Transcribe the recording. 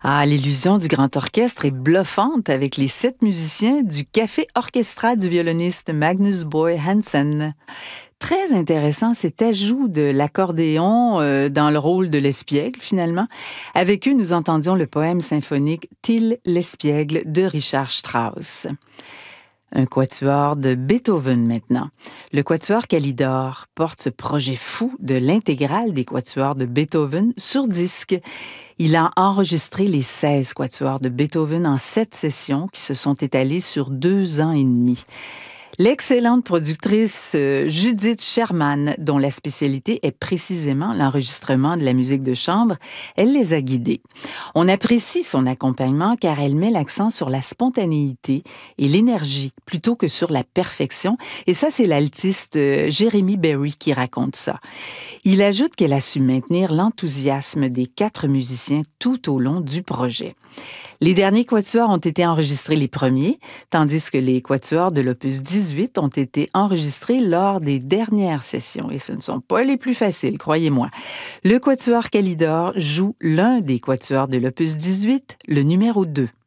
Ah, l'illusion du grand orchestre est bluffante avec les 7 musiciens du Café Orchestra du violoniste Magnus Boy Hansen. Très intéressant cet ajout de l'accordéon dans le rôle de l'espiègle, finalement. Avec eux, nous entendions le poème symphonique Till l'espiègle de Richard Strauss. Un quatuor de Beethoven maintenant. Le quatuor Calidore porte ce projet fou de l'intégrale des quatuors de Beethoven sur disque. Il a enregistré les 16 quatuors de Beethoven en 7 sessions qui se sont étalées sur 2 ans et demi. L'excellente productrice Judith Sherman, dont la spécialité est précisément l'enregistrement de la musique de chambre, elle les a guidés. On apprécie son accompagnement car elle met l'accent sur la spontanéité et l'énergie plutôt que sur la perfection. Et ça, c'est l'altiste Jeremy Berry qui raconte ça. Il ajoute qu'elle a su maintenir l'enthousiasme des 4 musiciens tout au long du projet. Les derniers quatuors ont été enregistrés les premiers, tandis que les quatuors de l'opus 18 ont été enregistrés lors des dernières sessions. Et ce ne sont pas les plus faciles, croyez-moi. Le quatuor Calidore joue l'un des quatuors de l'opus 18, le numéro 2.